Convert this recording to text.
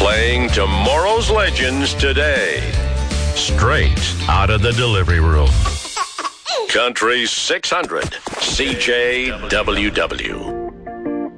Playing tomorrow's legends today. Straight out of the delivery room. Country 600, CJWW.